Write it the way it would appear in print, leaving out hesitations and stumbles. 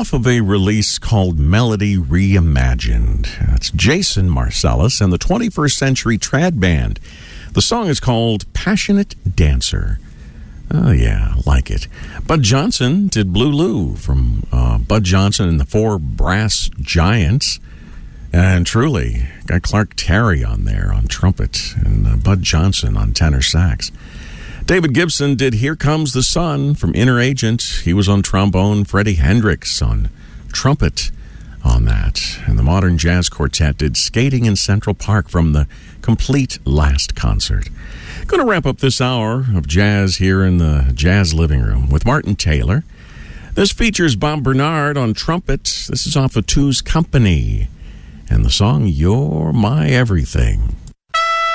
off of a release called Melody Reimagined. That's Jason Marcellus and the 21st Century Trad Band. The song is called Passionate Dancer. Oh, yeah, like it. Bud Johnson did Blue Lou from Bud Johnson and the Four Brass Giants. And truly, got Clark Terry on there on trumpet and Bud Johnson on tenor sax. David Gibson did Here Comes the Sun from Inner Agent. He was on trombone. Freddie Hendrix on trumpet on that. And the Modern Jazz Quartet did Skating in Central Park from the Complete Last Concert. Going to wrap up this hour of jazz here in the Jazz Living Room with Martin Taylor. This features Bob Bernard on trumpet. This is off of Two's Company. And the song, You're My Everything.